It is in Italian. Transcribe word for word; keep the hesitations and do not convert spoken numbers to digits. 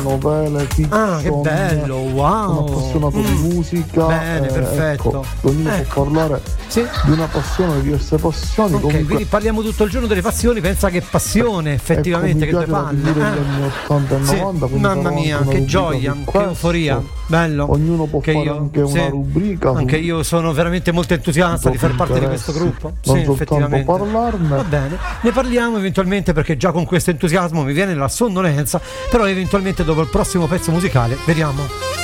novelle, fiction. Ah, che bello, wow. Sono appassionato mm. di musica. Bene, eh, perfetto. Ecco, ognuno ecco. può parlare sì. di una passione, di diverse passioni. Ok, comunque... quindi parliamo tutto il giorno delle passioni, pensa che passione effettivamente, ecco, che due palle. Negli anni ottanta e novanta, sì. Mamma mia, che gioia, che euforia. Bello. Ognuno può che fare io, anche sì. una rubrica. Anche io sono veramente molto entusiasta di far parte di questo gruppo. Non sì, effettivamente. parlarne. Va bene, ne parliamo eventualmente perché già con questo entusiasmo mi viene la sonnolenza, però eventualmente dopo il prossimo pezzo musicale vediamo.